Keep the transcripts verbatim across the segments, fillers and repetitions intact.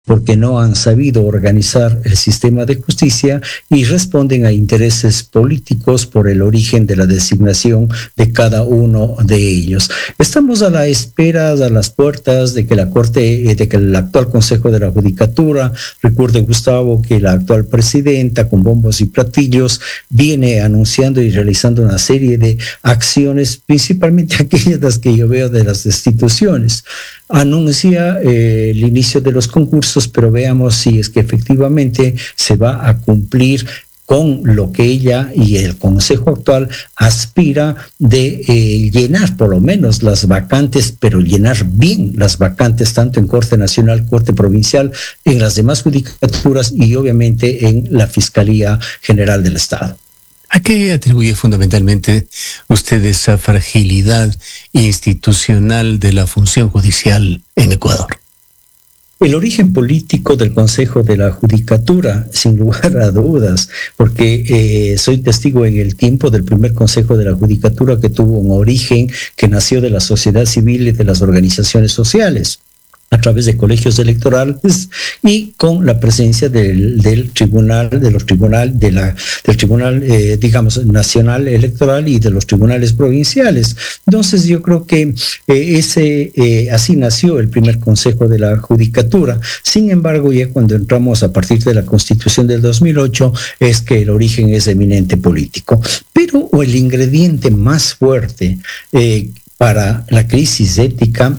porque no han sabido organizar el sistema de justicia y responden a intereses políticos por el origen de la designación de cada uno de ellos. Estamos a la espera, a las puertas de que la Corte, de que el actual Consejo de la Judicatura, recuerde Gustavo que la actual presidenta con bombos y platillos viene anunciando y realizando una serie de acciones, principalmente aquellas que yo veo de las destituciones. Anuncia eh, el inicio de los concursos, pero veamos si es que efectivamente se va a cumplir con lo que ella y el Consejo actual aspira de eh, llenar por lo menos las vacantes, pero llenar bien las vacantes tanto en Corte Nacional, Corte Provincial, en las demás judicaturas y obviamente en la Fiscalía General del Estado. ¿A qué atribuye fundamentalmente usted esa fragilidad institucional de la función judicial en Ecuador? El origen político del Consejo de la Judicatura, sin lugar a dudas, porque eh, soy testigo en el tiempo del primer Consejo de la Judicatura que tuvo un origen que nació de la sociedad civil y de las organizaciones sociales, a través de colegios electorales y con la presencia del, del tribunal, de los tribunal, de la, del tribunal, eh, digamos, nacional electoral y de los tribunales provinciales. Entonces yo creo que eh, ese, eh, así nació el primer Consejo de la Judicatura. Sin embargo, ya cuando entramos a partir de la Constitución del dos mil ocho, es que el origen es eminente político. Pero o el ingrediente más fuerte eh, para la crisis ética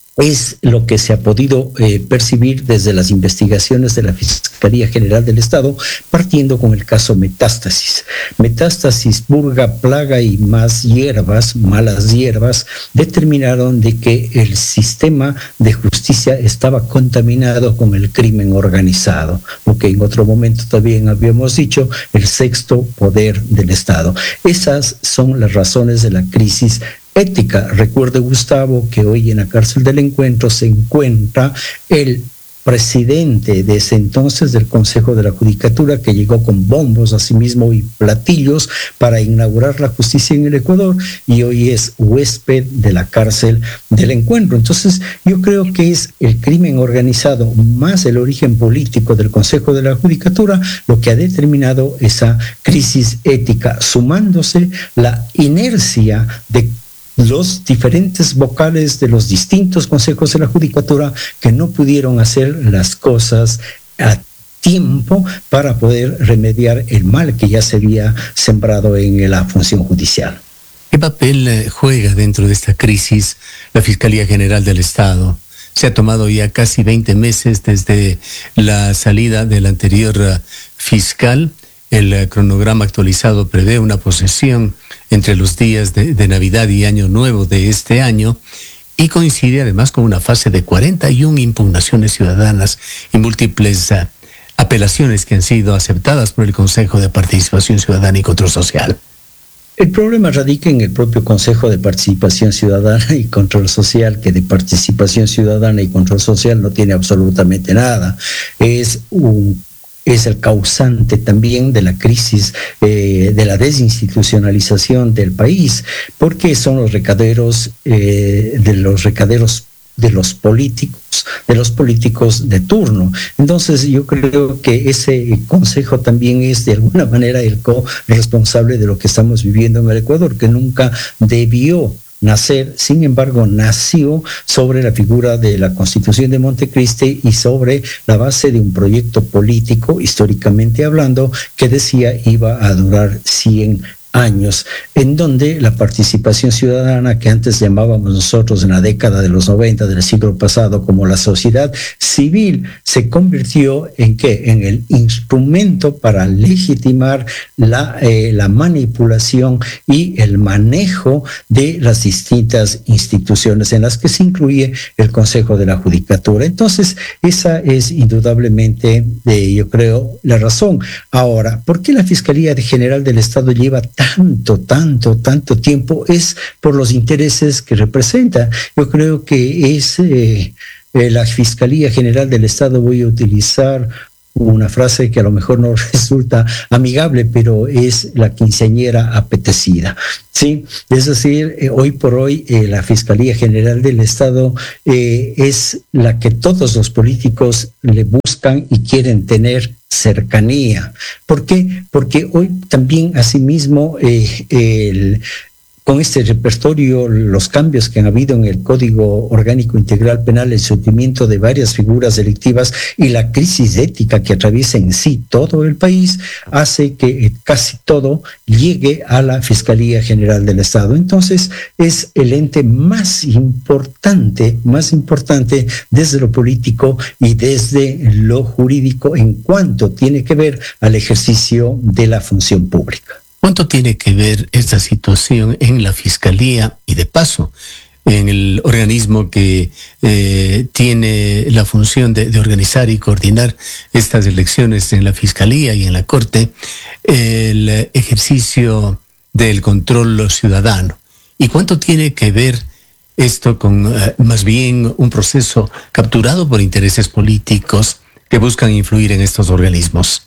es lo que se ha podido eh, percibir desde las investigaciones de la Fiscalía General del Estado, partiendo con el caso Metástasis. Metástasis, Purga, Plaga y más hierbas, malas hierbas, determinaron de que el sistema de justicia estaba contaminado con el crimen organizado, lo que en otro momento también habíamos dicho, el sexto poder del Estado. Esas son las razones de la crisis ética. Recuerde, Gustavo, que hoy en la cárcel del Encuentro se encuentra el presidente de ese entonces del Consejo de la Judicatura, que llegó con bombos asimismo y platillos para inaugurar la justicia en el Ecuador, y hoy es huésped de la cárcel del Encuentro. Entonces yo creo que es el crimen organizado más el origen político del Consejo de la Judicatura lo que ha determinado esa crisis ética, sumándose la inercia de los diferentes vocales de los distintos consejos de la Judicatura que no pudieron hacer las cosas a tiempo para poder remediar el mal que ya se había sembrado en la función judicial. ¿Qué papel juega dentro de esta crisis la Fiscalía General del Estado? Se ha tomado ya casi veinte meses desde la salida del anterior fiscal. El cronograma actualizado prevé una posesión entre los días de, de Navidad y Año Nuevo de este año y coincide además con una fase de cuarenta y una impugnaciones ciudadanas y múltiples uh, apelaciones que han sido aceptadas por el Consejo de Participación Ciudadana y Control Social. El problema radica en el propio Consejo de Participación Ciudadana y Control Social, que de participación ciudadana y control social no tiene absolutamente nada. Es un es el causante también de la crisis, eh, de la desinstitucionalización del país, porque son los recaderos, eh, de los recaderos de los políticos, de los políticos de turno. Entonces yo creo que ese consejo también es de alguna manera el co-responsable de lo que estamos viviendo en el Ecuador, que nunca debió nacer, sin embargo, nació sobre la figura de la Constitución de Montecristi y sobre la base de un proyecto político, históricamente hablando, que decía iba a durar cien años, en donde la participación ciudadana, que antes llamábamos nosotros en la década de los noventa del siglo pasado como la sociedad civil, se convirtió en ¿qué? En el instrumento para legitimar la, eh, la manipulación y el manejo de las distintas instituciones en las que se incluye el Consejo de la Judicatura. Entonces, esa es indudablemente, eh, yo creo, la razón. Ahora, ¿por qué la Fiscalía General del Estado lleva tanto, tanto, tanto tiempo? Es por los intereses que representa. Yo creo que es eh, eh, la Fiscalía General del Estado, voy a utilizar una frase que a lo mejor no resulta amigable, pero es la quinceañera apetecida, ¿sí? Es decir, eh, hoy por hoy eh, la Fiscalía General del Estado eh, es la que todos los políticos le buscan y quieren tener cercanía. ¿Por qué? Porque hoy también asimismo eh, el... Con este repertorio, los cambios que han habido en el Código Orgánico Integral Penal, el surgimiento de varias figuras delictivas y la crisis ética que atraviesa en sí todo el país, hace que casi todo llegue a la Fiscalía General del Estado. Entonces, es el ente más importante, más importante desde lo político y desde lo jurídico en cuanto tiene que ver al ejercicio de la función pública. ¿Cuánto tiene que ver esta situación en la Fiscalía y de paso en el organismo que eh, tiene la función de, de organizar y coordinar estas elecciones en la Fiscalía y en la Corte, el ejercicio del control ciudadano? ¿Y cuánto tiene que ver esto con uh, más bien un proceso capturado por intereses políticos que buscan influir en estos organismos?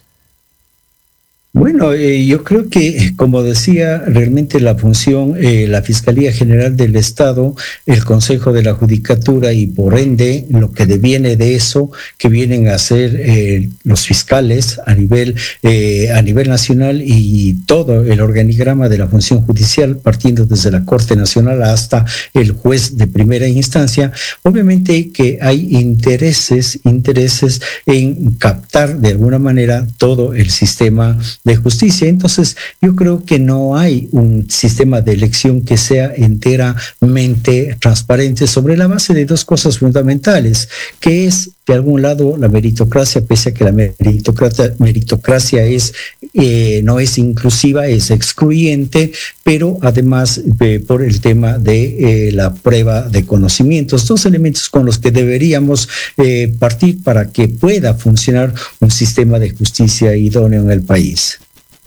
Bueno, eh, yo creo que, como decía, realmente la función, eh, la Fiscalía General del Estado, el Consejo de la Judicatura y por ende lo que deviene de eso, que vienen a ser eh, los fiscales a nivel, eh, a nivel nacional y todo el organigrama de la función judicial, partiendo desde la Corte Nacional hasta el juez de primera instancia, obviamente que hay intereses, intereses en captar de alguna manera todo el sistema de justicia. Entonces, yo creo que no hay un sistema de elección que sea enteramente transparente sobre la base de dos cosas fundamentales, que es, de algún lado, la meritocracia, pese a que la meritocracia, meritocracia es, eh, no es inclusiva, es excluyente, pero además eh, por el tema de eh, la prueba de conocimientos, dos elementos con los que deberíamos eh, partir para que pueda funcionar un sistema de justicia idóneo en el país.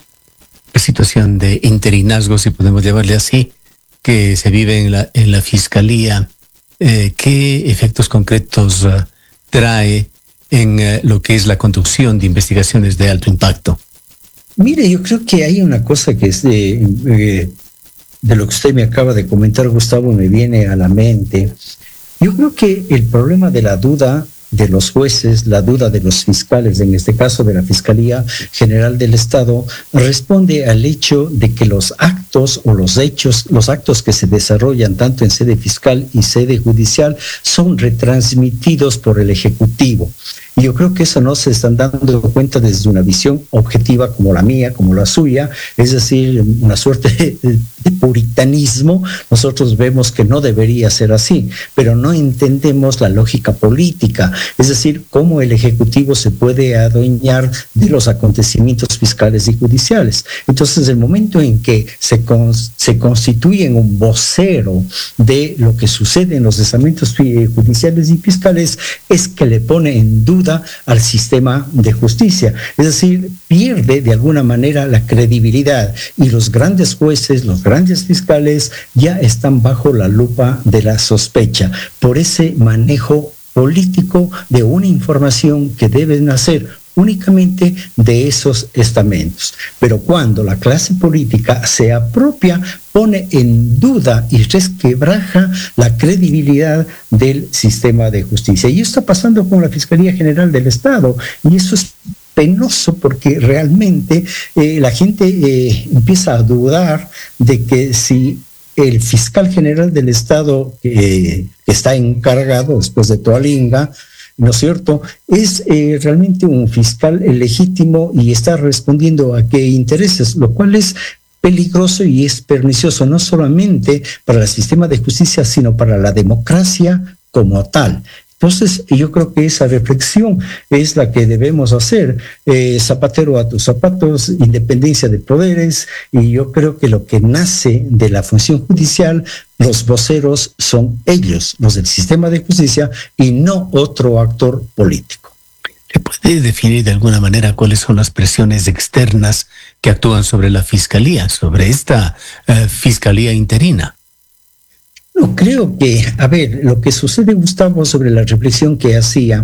La situación de interinazgo, si podemos llamarle así, que se vive en la, en la Fiscalía, eh, ¿qué efectos concretos uh, trae en uh, lo que es la conducción de investigaciones de alto impacto? Mire, yo creo que hay una cosa que es de, eh, de lo que usted me acaba de comentar, Gustavo, me viene a la mente. Yo creo que el problema de la duda de los jueces, la duda de los fiscales, en este caso de la Fiscalía General del Estado, responde al hecho de que los actos o los hechos, los actos que se desarrollan tanto en sede fiscal y sede judicial son retransmitidos por el Ejecutivo. Y yo creo que eso no se están dando cuenta desde una visión objetiva como la mía, como la suya, es decir, una suerte de, de puritanismo. Nosotros vemos que no debería ser así, pero no entendemos la lógica política, es decir, cómo el Ejecutivo se puede adueñar de los acontecimientos fiscales y judiciales. Entonces, el momento en que se, con, se constituye un vocero de lo que sucede en los estamentos judiciales y fiscales, es que le pone en duda al sistema de justicia, es decir, pierde de alguna manera la credibilidad y los grandes jueces, los grandes fiscales ya están bajo la lupa de la sospecha por ese manejo político de una información que debe nacer únicamente de esos estamentos. Pero cuando la clase política se apropia, pone en duda y resquebraja la credibilidad del sistema de justicia. Y esto está pasando con la Fiscalía General del Estado, y eso es penoso porque realmente eh, la gente eh, empieza a dudar de que si el fiscal general del Estado eh, que está encargado después de Toalinga, ¿no es cierto?, es eh, realmente un fiscal legítimo y está respondiendo a qué intereses, lo cual es peligroso y es pernicioso no solamente para el sistema de justicia, sino para la democracia como tal. Entonces, yo creo que esa reflexión es la que debemos hacer. Eh, zapatero a tus zapatos, independencia de poderes, y yo creo que lo que nace de la función judicial, los voceros son ellos, los del sistema de justicia, y no otro actor político. ¿Se puede definir de alguna manera cuáles son las presiones externas que actúan sobre la Fiscalía, sobre esta uh, Fiscalía interina? No, creo que, a ver, lo que sucede, Gustavo, sobre la reflexión que hacía,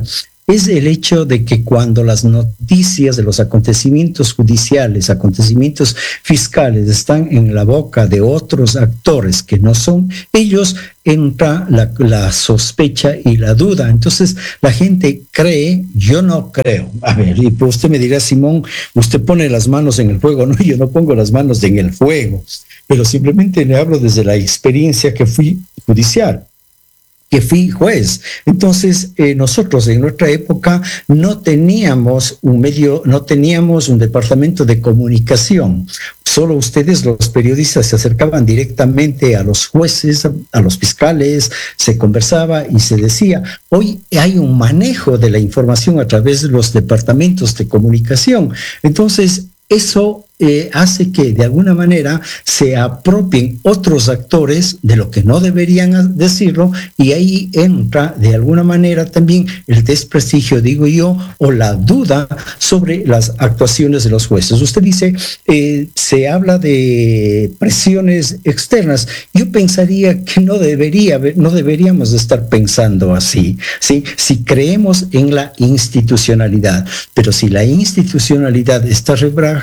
es el hecho de que cuando las noticias de los acontecimientos judiciales, acontecimientos fiscales están en la boca de otros actores que no son ellos, entra la, la sospecha y la duda. Entonces la gente cree, yo no creo. A ver, y pues usted me dirá, Simón, usted pone las manos en el fuego. No, yo no pongo las manos en el fuego, pero simplemente le hablo desde la experiencia que fui judicial, que fui juez. Entonces, eh, nosotros en nuestra época no teníamos un medio, no teníamos un departamento de comunicación. Solo ustedes, los periodistas, se acercaban directamente a los jueces, a los fiscales, se conversaba y se decía. Hoy hay un manejo de la información a través de los departamentos de comunicación. Entonces, eso eh, hace que de alguna manera se apropien otros actores de lo que no deberían decirlo, y ahí entra de alguna manera también el desprestigio, digo yo, o la duda sobre las actuaciones de los jueces. Usted dice, eh, se habla de presiones externas. Yo pensaría que no debería, no deberíamos de estar pensando así, ¿sí? Si creemos en la institucionalidad, pero si la institucionalidad está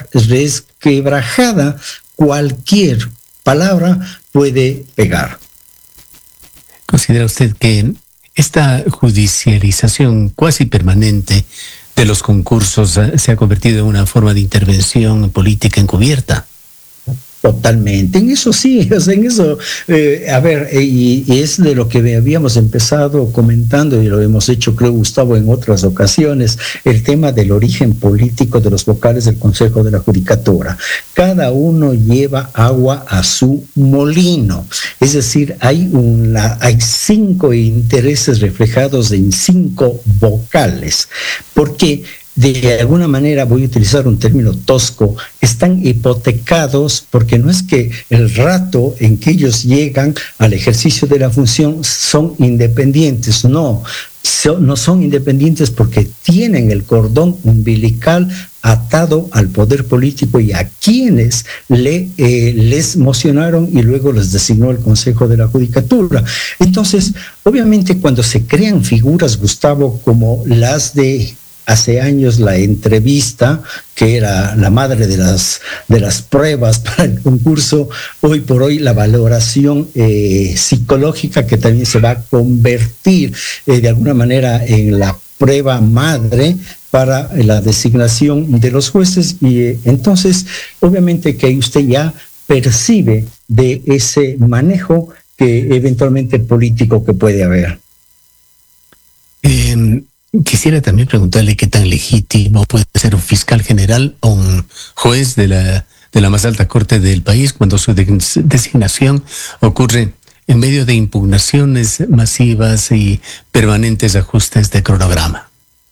resquebrajada, cualquier palabra puede pegar. ¿Considera usted que esta judicialización cuasi permanente de los concursos se ha convertido en una forma de intervención política encubierta? Totalmente, en eso sí, o sea, en eso, eh, a ver, eh, y, y es de lo que habíamos empezado comentando y lo hemos hecho, creo, Gustavo, en otras ocasiones, el tema del origen político de los vocales del Consejo de la Judicatura. Cada uno lleva agua a su molino, es decir, hay, una, hay cinco intereses reflejados en cinco vocales. ¿Por qué? De alguna manera, voy a utilizar un término tosco, están hipotecados porque no es que el rato en que ellos llegan al ejercicio de la función son independientes, no, son, no son independientes porque tienen el cordón umbilical atado al poder político y a quienes le, eh, les mocionaron y luego les designó el Consejo de la Judicatura. Entonces, obviamente, cuando se crean figuras, Gustavo, como las de hace años la entrevista, que era la madre de las, de las pruebas para el concurso, hoy por hoy la valoración eh, psicológica, que también se va a convertir eh, de alguna manera en la prueba madre para la designación de los jueces, y eh, entonces obviamente que usted ya percibe de ese manejo que eventualmente político que puede haber. Eh... Quisiera también preguntarle qué tan legítimo puede ser un fiscal general o un juez de la, de la más alta corte del país cuando su designación ocurre en medio de impugnaciones masivas y permanentes ajustes de cronograma.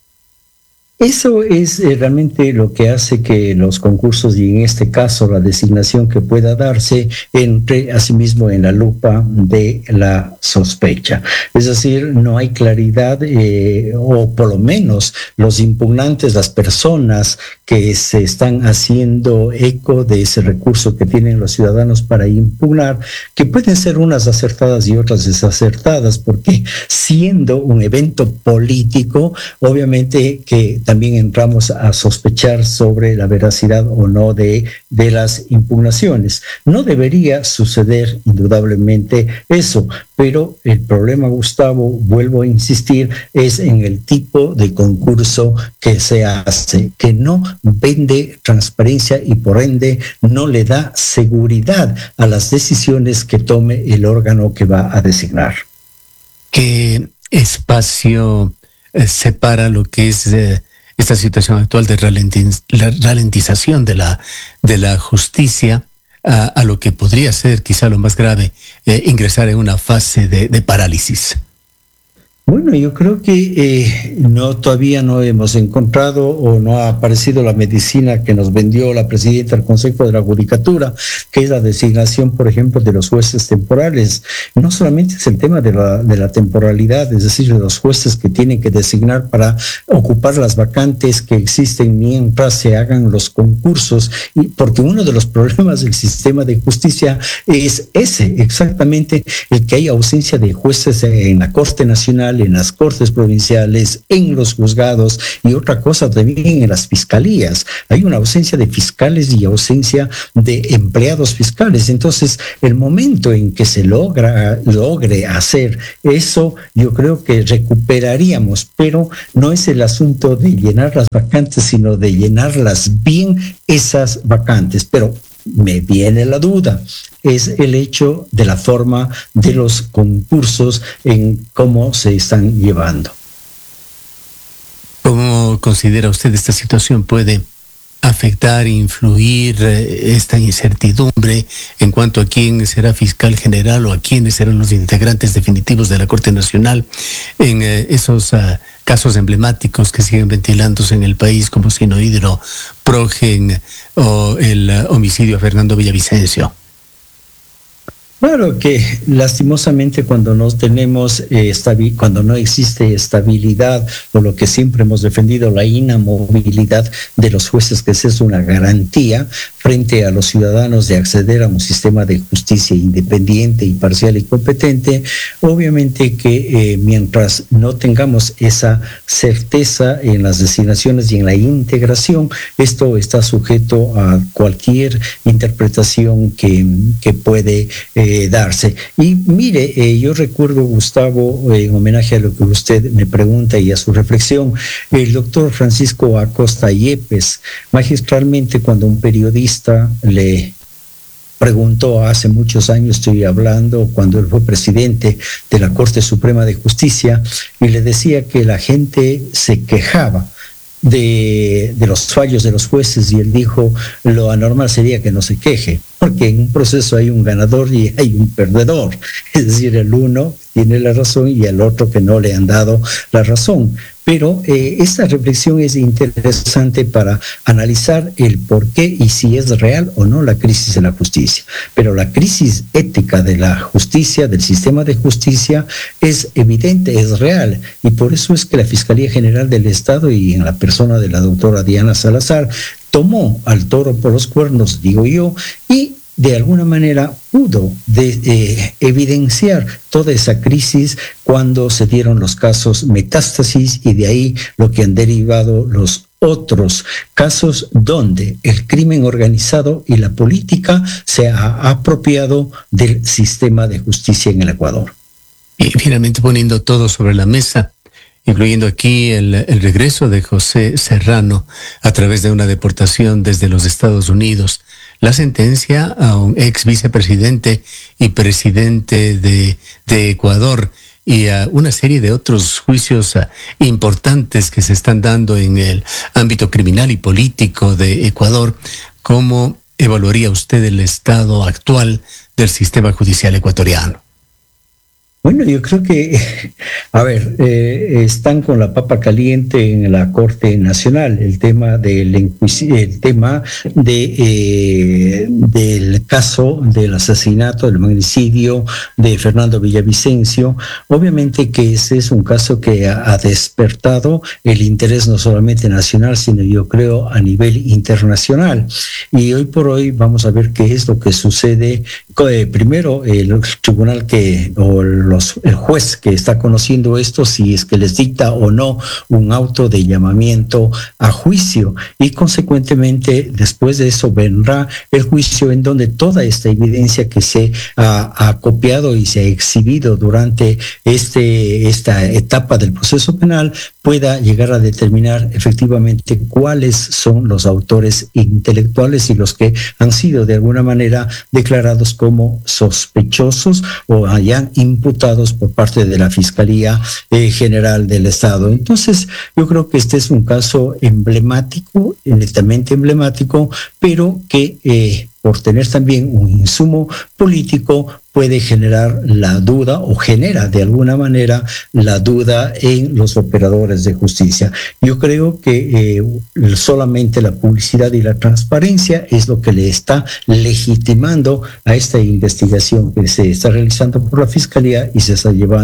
Eso es eh, realmente lo que hace que los concursos, y en este caso la designación que pueda darse, entre asimismo en la lupa de la sospecha. Es decir, no hay claridad, eh, o por lo menos los impugnantes, las personas que se están haciendo eco de ese recurso que tienen los ciudadanos para impugnar, que pueden ser unas acertadas y otras desacertadas, porque siendo un evento político, obviamente que también entramos a sospechar sobre la veracidad o no de, de las impugnaciones. No debería suceder indudablemente eso, pero el problema, Gustavo, vuelvo a insistir, es en el tipo de concurso que se hace, que no vende transparencia y por ende no le da seguridad a las decisiones que tome el órgano que va a designar. ¿Qué espacio eh, separa lo que es eh, esta situación actual de ralentiz la ralentización de la, de la justicia a, a lo que podría ser quizá lo más grave, eh, ingresar en una fase de, de parálisis? Bueno, yo creo que eh, no todavía no hemos encontrado o no ha aparecido la medicina que nos vendió la presidenta del Consejo de la Judicatura, que es la designación, por ejemplo, de los jueces temporales. No solamente es el tema de la, de la temporalidad, es decir, de los jueces que tienen que designar para ocupar las vacantes que existen mientras se hagan los concursos, y porque uno de los problemas del sistema de justicia es ese, exactamente, el que hay ausencia de jueces en la Corte Nacional, provincial, en las cortes provinciales, en los juzgados y otra cosa también en las fiscalías. Hay una ausencia de fiscales y ausencia de empleados fiscales. Entonces, el momento en que se logra, logre hacer eso, yo creo que recuperaríamos, pero no es el asunto de llenar las vacantes, sino de llenarlas bien esas vacantes. Pero me viene la duda, es el hecho de la forma de los concursos en cómo se están llevando. ¿Cómo considera usted esta situación puede afectar, influir eh, esta incertidumbre en cuanto a quién será fiscal general o a quiénes serán los integrantes definitivos de la Corte Nacional en eh, esos uh, casos emblemáticos que siguen ventilándose en el país como Sinohydro, Progen o el uh, homicidio a Fernando Villavicencio? Claro que lastimosamente cuando no tenemos eh, estabi- cuando no existe estabilidad, o lo que siempre hemos defendido, la inamovilidad de los jueces, que esa es una garantía frente a los ciudadanos de acceder a un sistema de justicia independiente, imparcial y competente, obviamente que eh, mientras no tengamos esa certeza en las designaciones y en la integración, esto está sujeto a cualquier interpretación que, que puede eh, Eh, darse. Y mire, eh, yo recuerdo, Gustavo, eh, en homenaje a lo que usted me pregunta y a su reflexión, el doctor Francisco Acosta Yepes, magistralmente, cuando un periodista le preguntó hace muchos años, estoy hablando cuando él fue presidente de la Corte Suprema de Justicia, y le decía que la gente se quejaba de, de los fallos de los jueces, y él dijo, lo anormal sería que no se queje, porque en un proceso hay un ganador y hay un perdedor, es decir, el uno tiene la razón y el otro que no le han dado la razón. Pero eh, esta reflexión es interesante para analizar el por qué y si es real o no la crisis de la justicia. Pero la crisis ética de la justicia, del sistema de justicia, es evidente, es real. Y por eso es que la Fiscalía General del Estado, y en la persona de la doctora Diana Salazar, tomó al toro por los cuernos, digo yo, y de alguna manera pudo de, eh, evidenciar toda esa crisis cuando se dieron los casos Metástasis, y de ahí lo que han derivado los otros casos donde el crimen organizado y la política se ha apropiado del sistema de justicia en el Ecuador. Y finalmente, poniendo todo sobre la mesa, incluyendo aquí el, el regreso de José Serrano a través de una deportación desde los Estados Unidos, la sentencia a un ex vicepresidente y presidente de, de Ecuador, y a una serie de otros juicios uh, importantes que se están dando en el ámbito criminal y político de Ecuador. ¿Cómo evaluaría usted el estado actual del sistema judicial ecuatoriano? Bueno, yo creo que, a ver, eh, están con la papa caliente en la Corte Nacional, el tema del el tema de eh, del caso del asesinato, del magnicidio de Fernando Villavicencio. Obviamente que ese es un caso que ha, ha despertado el interés no solamente nacional, sino yo creo a nivel internacional. Y hoy por hoy vamos a ver qué es lo que sucede. Eh, primero, el tribunal que o los, el juez que está conociendo esto, si es que les dicta o no un auto de llamamiento a juicio, y consecuentemente después de eso vendrá el juicio en donde toda esta evidencia que se ha, ha copiado y se ha exhibido durante este esta etapa del proceso penal pueda llegar a determinar efectivamente cuáles son los autores intelectuales y los que han sido de alguna manera declarados como sospechosos o hayan imputados por parte de la Fiscalía eh, General del Estado. Entonces, yo creo que este es un caso emblemático, netamente emblemático, pero que eh, por tener también un insumo político puede generar la duda o genera de alguna manera la duda en los operadores de justicia. Yo creo que eh, solamente la publicidad y la transparencia es lo que le está legitimando a esta investigación que se está realizando por la Fiscalía y se está llevando